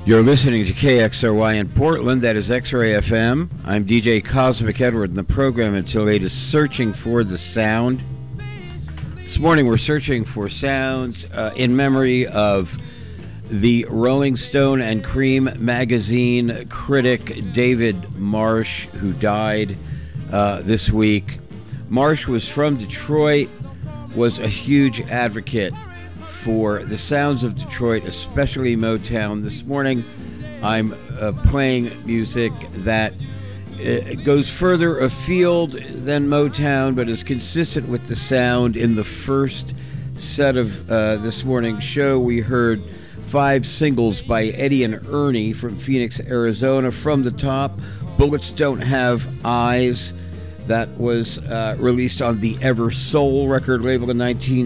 You're listening to KXRY in Portland, that is X-Ray FM. I'm DJ Cosmic Edward, and the program until 8 is Searching for the Sound. This morning we're searching for sounds in memory of the Rolling Stone and Cream magazine critic David Marsh, who died this week. Marsh was from Detroit, was a huge advocate for the sounds of Detroit, especially Motown. This morning, I'm playing music that goes further afield than Motown, but is consistent with the sound. In the first set of this morning's show, we heard 5 singles by Eddie and Ernie from Phoenix, Arizona. From the Top, Bullets Don't Have Eyes. That was released on the Ever Soul record label in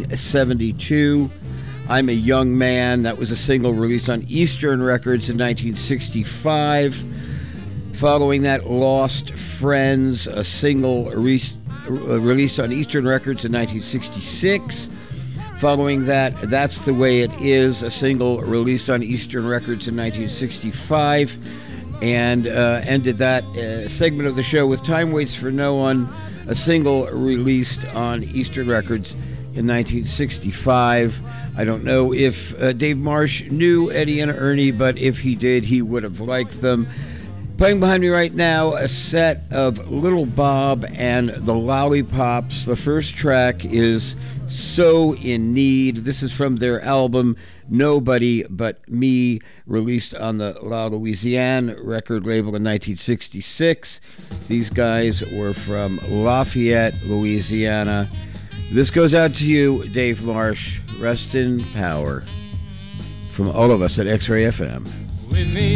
1972. I'm a Young Man, that was a single released on Eastern Records in 1965. Following that, Lost Friends, a single released on Eastern Records in 1966. Following that, That's the Way It Is, a single released on Eastern Records in 1965. And ended that segment of the show with Time Waits for No One, a single released on Eastern Records in 1965. I don't know if Dave Marsh knew Eddie and Ernie, but if he did, he would have liked them. Playing behind me right now, a set of Little Bob and the Lollipops. The first track is So in Need. This is from their album Nobody But Me, released on the La Louisiane record label in 1966. These guys were from Lafayette, Louisiana. This goes out to you, Dave Marsh. Rest in power. From all of us at X-Ray FM. With me.